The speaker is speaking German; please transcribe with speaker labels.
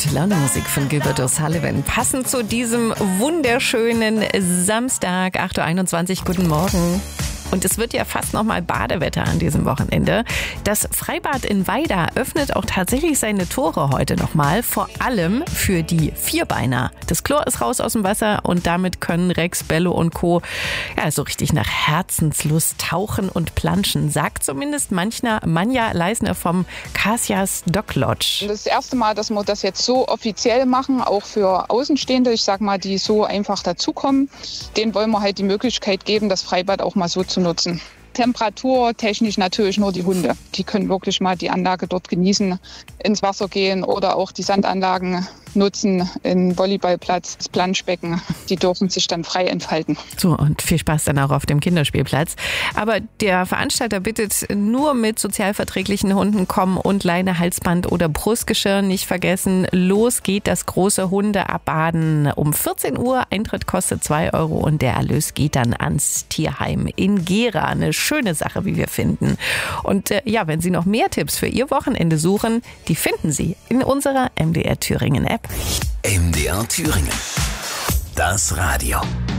Speaker 1: Gute Laune Musik von Gilbert O'Sullivan. Passend zu diesem wunderschönen Samstag, 8.21 Uhr. Guten Morgen. Und es wird ja fast nochmal Badewetter an diesem Wochenende. Das Freibad in Weida öffnet auch tatsächlich seine Tore heute nochmal, vor allem für die Vierbeiner. Das Chlor ist raus aus dem Wasser und damit können Rex, Bello und Co. ja so richtig nach Herzenslust tauchen und planschen, sagt zumindest Manja Leisner vom Kasias Dock Lodge.
Speaker 2: Das ist das erste Mal, dass wir das jetzt so offiziell machen, auch für Außenstehende, ich sag mal, die so einfach dazukommen. Denen wollen wir halt die Möglichkeit geben, das Freibad auch mal so zu nutzen. Temperaturtechnisch natürlich nur die Hunde. Die können wirklich mal die Anlage dort genießen, ins Wasser gehen oder auch die Sandanlagen nutzen, in Volleyballplatz, das Planschbecken. Die dürfen sich dann frei entfalten.
Speaker 1: So, und viel Spaß dann auch auf dem Kinderspielplatz. Aber der Veranstalter bittet nur mit sozialverträglichen Hunden kommen und Leine, Halsband oder Brustgeschirr nicht vergessen. Los geht das große Hundeabbaden um 14 Uhr. Eintritt kostet 2 Euro und der Erlös geht dann ans Tierheim in Gera. Eine schöne Sache, wie wir finden. Und ja, wenn Sie noch mehr Tipps für Ihr Wochenende suchen, die finden Sie in unserer MDR Thüringen App.
Speaker 3: MDR Thüringen. Das Radio.